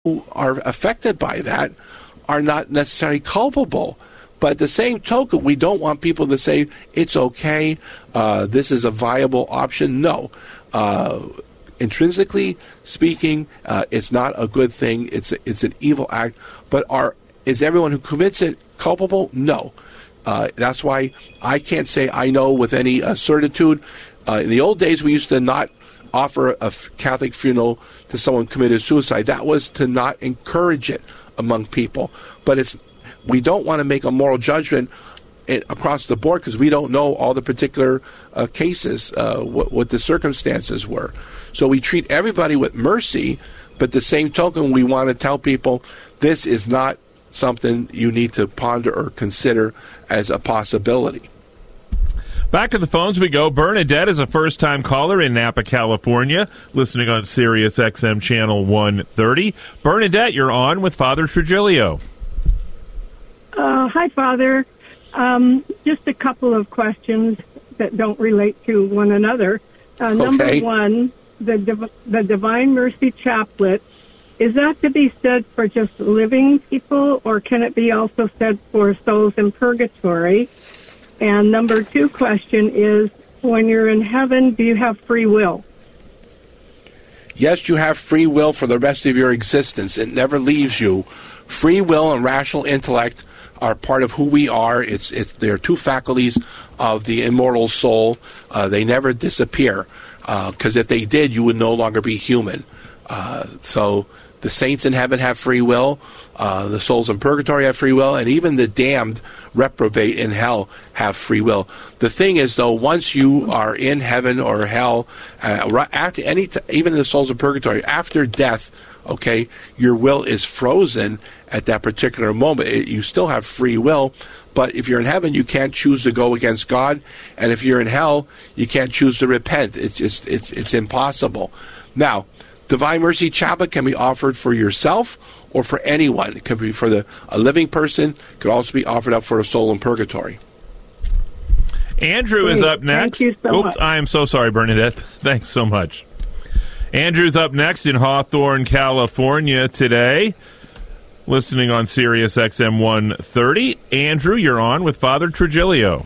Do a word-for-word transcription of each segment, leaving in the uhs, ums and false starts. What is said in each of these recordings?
who are affected by that are not necessarily culpable. But at the same token, we don't want people to say, it's okay, uh, this is a viable option. No. Uh, intrinsically speaking, uh, it's not a good thing. It's a, it's an evil act. But are is everyone who commits it culpable? No. Uh, that's why I can't say I know with any uh, certitude. Uh, in the old days, we used to not offer a Catholic funeral to someone who committed suicide. That was to not encourage it among people. But it's we don't want to make a moral judgment across the board because we don't know all the particular uh, cases, uh, what, what the circumstances were. So we treat everybody with mercy, but the same token, we want to tell people this is not something you need to ponder or consider as a possibility. Back to the phones we go. Bernadette is a first-time caller in Napa, California, listening on Sirius X M Channel one thirty. Bernadette, you're on with Father Trigilio. Uh, hi, Father. Um, just a couple of questions that don't relate to one another. Uh, okay. Number one, the Div- the Divine Mercy Chaplet, is that to be said for just living people, or can it be also said for souls in purgatory? And number two question is, when you're in heaven, do you have free will? Yes, you have free will for the rest of your existence. It never leaves you. Free will and rational intellect are part of who we are. It's, it's they're two faculties of the immortal soul. Uh, they never disappear, because uh, if they did, you would no longer be human. Uh, so the saints in heaven have free will, uh, the souls in purgatory have free will, and even the damned reprobate in hell have free will. The thing is, though, once you are in heaven or hell, uh, after any, t- even the souls in purgatory, after death, okay, your will is frozen at that particular moment. It, you still have free will, but if you're in heaven, you can't choose to go against God, and if you're in hell, you can't choose to repent. It's just it's it's impossible. Now, Divine Mercy Chaplet can be offered for yourself or for anyone. It can be for the a living person. It could also be offered up for a soul in purgatory. Andrew Great. is up next. Thank you so Oops, much. I am so sorry, Bernadette. Thanks so much. Andrew's up next in Hawthorne, California today, listening on Sirius X M one thirty. Andrew, you're on with Father Trigilio.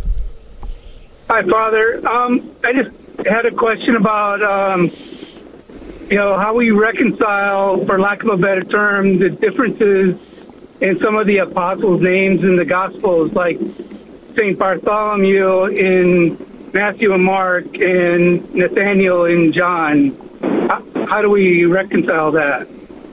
Hi, Father. Um, I just had a question about, um, you know, how we reconcile, for lack of a better term, the differences in some of the apostles' names in the Gospels, like Saint Bartholomew in Matthew and Mark and Nathaniel in John. How, how do we reconcile that?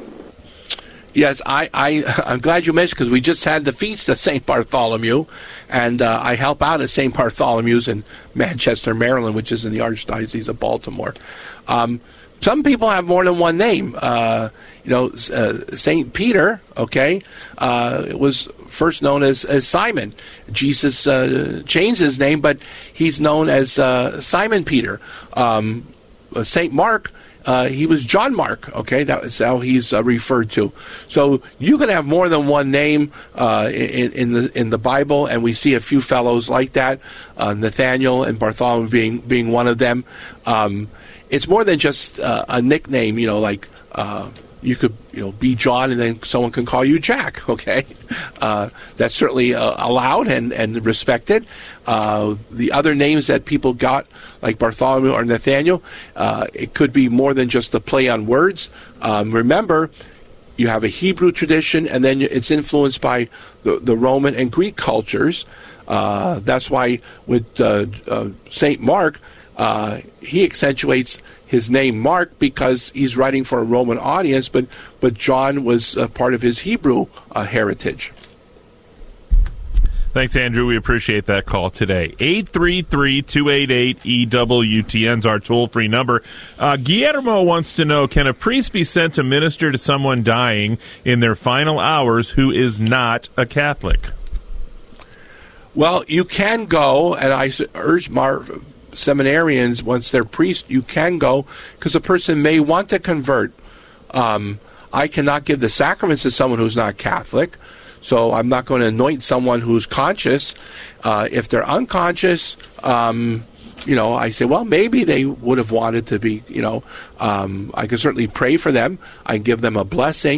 Yes, I, I, I'm glad you mentioned, because we just had the feast of Saint Bartholomew, and uh, I help out at Saint Bartholomew's in Manchester, Maryland, which is in the Archdiocese of Baltimore. Um, some people have more than one name. Uh, you know, uh, Saint Peter, okay, uh, was first known as, as Simon. Jesus uh, changed his name, but he's known as uh, Simon Peter. Um, Saint Mark, Uh, he was John Mark, okay? That is how he's uh, referred to. So you can have more than one name uh, in, in the in the Bible, and we see a few fellows like that, uh, Nathaniel and Bartholomew being being one of them. Um, it's more than just uh, a nickname, you know, like uh, you could you know be John, and then someone can call you Jack, okay? Uh, that's certainly uh, allowed and, and respected. Uh, the other names that people got, like Bartholomew or Nathaniel, uh, it could be more than just a play on words. Um, remember, you have a Hebrew tradition, and then it's influenced by the, the Roman and Greek cultures. Uh, that's why with uh, uh, Saint Mark, uh, he accentuates his name Mark because he's writing for a Roman audience, but, but John was uh, part of his Hebrew uh, heritage. Thanks, Andrew. We appreciate that call today. eight three three, two eight eight, E W T N is our toll-free number. Uh, Guillermo wants to know, can a priest be sent to minister to someone dying in their final hours who is not a Catholic? Well, you can go, and I urge my seminarians, once they're priests, you can go, because a person may want to convert. Um, I cannot give the sacraments to someone who's not Catholic. So I'm not going to anoint someone who's conscious. Uh, if they're unconscious, um, you know, I say, well, maybe they would have wanted to be, you know, um, I can certainly pray for them. I can give them a blessing.